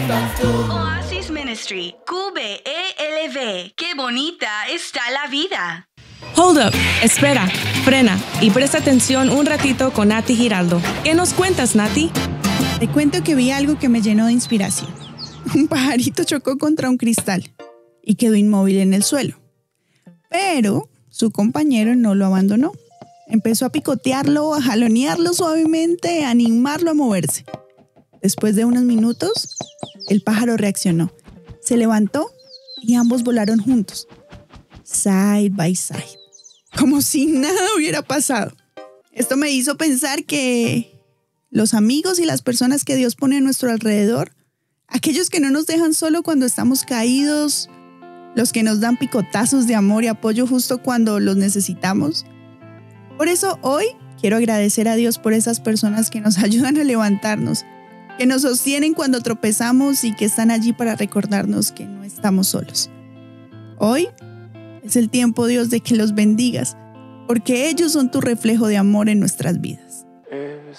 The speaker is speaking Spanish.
Oasis Ministry, QBELV. ¡Qué bonita está la vida! Hold up, espera, frena y presta atención un ratito con Nati Giraldo. ¿Qué nos cuentas, Nati? Te cuento que vi algo que me llenó de inspiración. Un pajarito chocó contra un cristal y quedó inmóvil en el suelo. Pero su compañero no lo abandonó. Empezó a picotearlo, a jalonearlo suavemente, a animarlo a moverse. Después de unos minutos, el pájaro reaccionó. Se levantó y ambos volaron juntos, side by side, como si nada hubiera pasado. Esto me hizo pensar que los amigos y las personas que Dios pone a nuestro alrededor, aquellos que no nos dejan solo cuando estamos caídos, los que nos dan picotazos de amor y apoyo justo cuando los necesitamos. Por eso hoy quiero agradecer a Dios por esas personas que nos ayudan a levantarnos, que nos sostienen cuando tropezamos y que están allí para recordarnos que no estamos solos. Hoy es el tiempo, Dios, de que los bendigas, porque ellos son tu reflejo de amor en nuestras vidas.